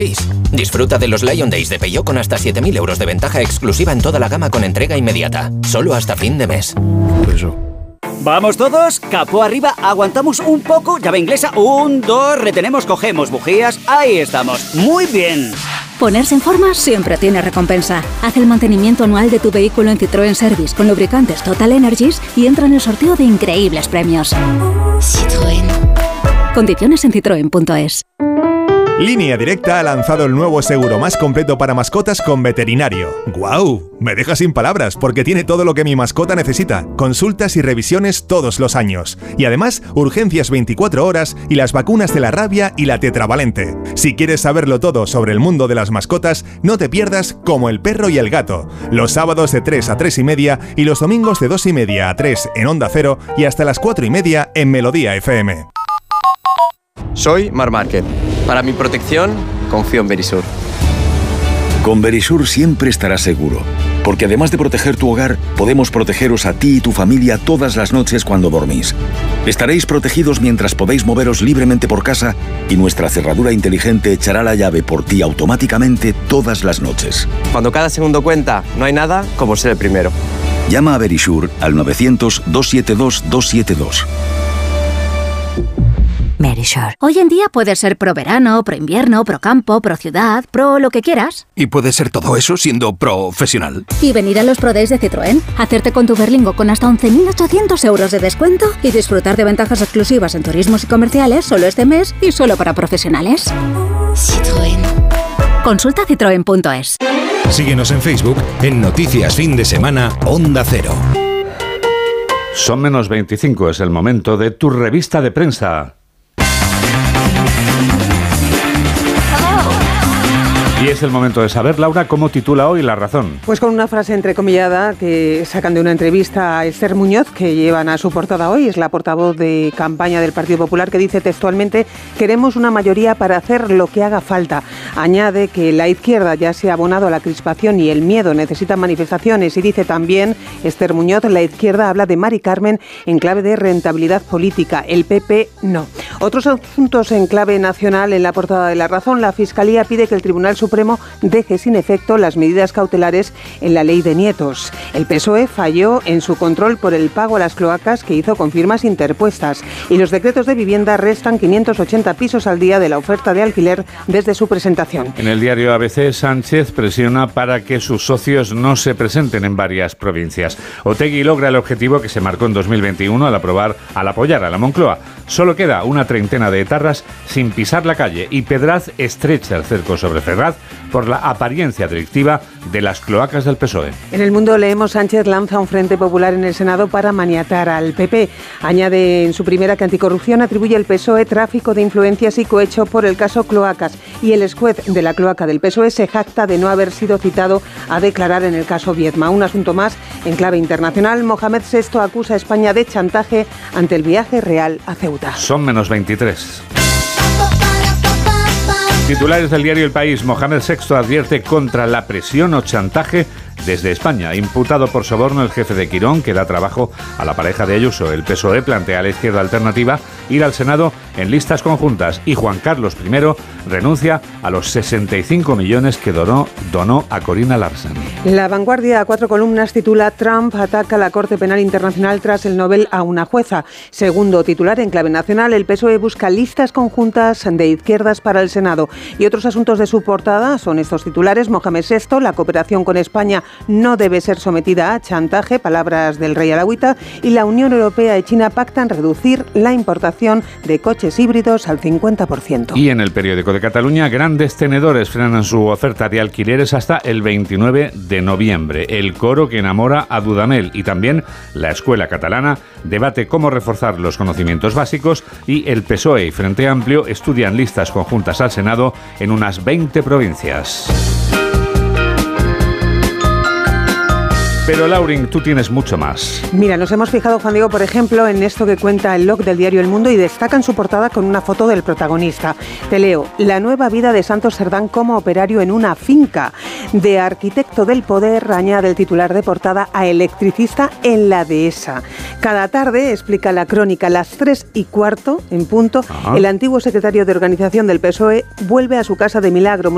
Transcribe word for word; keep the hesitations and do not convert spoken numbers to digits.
Disfruta de los Lion Days de Peugeot con hasta siete mil euros de ventaja exclusiva en toda la gama con entrega inmediata. Solo hasta fin de mes. Eso. Vamos todos, capó arriba, aguantamos un poco, llave inglesa, un, dos, retenemos, cogemos bujías, ahí estamos, muy bien. Ponerse en forma siempre tiene recompensa. Haz el mantenimiento anual de tu vehículo en Citroën Service con lubricantes Total Energies y entra en el sorteo de increíbles premios. Citroën. Condiciones en citroen punto es. Línea Directa ha lanzado el nuevo seguro más completo para mascotas con veterinario. ¡Guau! Me deja sin palabras porque tiene todo lo que mi mascota necesita. Consultas y revisiones todos los años. Y además, urgencias veinticuatro horas y las vacunas de la rabia y la tetravalente. Si quieres saberlo todo sobre el mundo de las mascotas, no te pierdas Como el perro y el gato. Los sábados de tres a tres y media y los domingos de dos y media a tres en Onda Cero y hasta las cuatro y media en Melodía F M. Soy Mar Márquez. Para mi protección, confío en Verisur. Con Verisur siempre estarás seguro, porque además de proteger tu hogar, podemos protegeros a ti y tu familia todas las noches cuando dormís. Estaréis protegidos mientras podéis moveros libremente por casa y nuestra cerradura inteligente echará la llave por ti automáticamente todas las noches. Cuando cada segundo cuenta, no hay nada como ser el primero. Llama a Verisur al novecientos, doscientos setenta y dos, doscientos setenta y dos. Verisur. Hoy en día puedes ser pro verano, pro invierno, pro campo, pro ciudad, pro lo que quieras. Y puede ser todo eso siendo profesional. Y venir a los Pro Days de Citroën, hacerte con tu Berlingo con hasta once mil ochocientos euros de descuento y disfrutar de ventajas exclusivas en turismos y comerciales solo este mes y solo para profesionales. Citroën. Consulta citroen punto es. Síguenos en Facebook en Noticias Fin de Semana Onda Cero. Son menos veinticinco, es el momento de tu revista de prensa. Y es el momento de saber, Laura, cómo titula hoy La Razón. Pues con una frase entrecomillada que sacan de una entrevista a Esther Muñoz, que llevan a su portada hoy. Es la portavoz de campaña del Partido Popular, que dice textualmente: queremos una mayoría para hacer lo que haga falta. Añade que la izquierda ya se ha abonado a la crispación y el miedo, necesita manifestaciones. Y dice también Esther Muñoz: la izquierda habla de Mari Carmen en clave de rentabilidad política, el P P no. Otros asuntos en clave nacional en la portada de La Razón. La Fiscalía pide que el Tribunal Supremo deje sin efecto las medidas cautelares en la ley de nietos. El P S O E falló en su control por el pago a las cloacas que hizo con firmas interpuestas. Y los decretos de vivienda restan quinientos ochenta pisos al día de la oferta de alquiler desde su presentación. En el diario A B C, Sánchez presiona para que sus socios no se presenten en varias provincias. Otegi logra el objetivo que se marcó en dos mil veintiuno al aprobar, al apoyar a la Moncloa. Solo queda una treintena de etarras sin pisar la calle y Pedraz estrecha el cerco sobre Ferraz por la apariencia delictiva de las cloacas del P S O E. En El Mundo leemos: Sánchez lanza un frente popular en el Senado para maniatar al P P. Añade en su primera que anticorrupción atribuye al P S O E tráfico de influencias y cohecho por el caso Cloacas. Y el exjuez de la cloaca del P S O E se jacta de no haber sido citado a declarar en el caso Viedma. Un asunto más en clave internacional. Mohamed sexto acusa a España de chantaje ante el viaje real a Ceuta. Son menos veintitrés. Titulares del diario El País. Mohamed sexto advierte contra la presión o chantaje desde España. Imputado por soborno el jefe de Quirón, que da trabajo a la pareja de Ayuso. El P S O E plantea a la izquierda alternativa ir al Senado en listas conjuntas. Y Juan Carlos primero renuncia a los sesenta y cinco millones que donó, donó a Corina Larsen. La Vanguardia, a cuatro columnas, titula: Trump ataca la Corte Penal Internacional tras el Nobel a una jueza. Segundo titular en clave nacional: el P S O E busca listas conjuntas de izquierdas para el Senado. Y otros asuntos de su portada son estos titulares: Mohamed sexto, la cooperación con España no debe ser sometida a chantaje, palabras del rey alauita, y la Unión Europea y China pactan reducir la importación de coches híbridos al cincuenta por ciento. Y en El Periódico de Cataluña, grandes tenedores frenan su oferta de alquileres hasta el veintinueve de noviembre. El coro que enamora a Dudamel y también la Escuela Catalana debate cómo reforzar los conocimientos básicos y el P S O E y Frente Amplio estudian listas conjuntas al Senado en unas veinte provincias. Pero, Laurin, tú tienes mucho más. Mira, nos hemos fijado, Juan Diego, por ejemplo, en esto que cuenta el blog del diario El Mundo y destaca en su portada con una foto del protagonista. Te leo: la nueva vida de Santos Cerdán como operario en una finca. De arquitecto del poder, añade el titular de portada, a electricista en la dehesa. Cada tarde, explica la crónica, a las tres y cuarto, en punto, Ajá. el antiguo secretario de organización del P S O E vuelve a su casa de Milagro,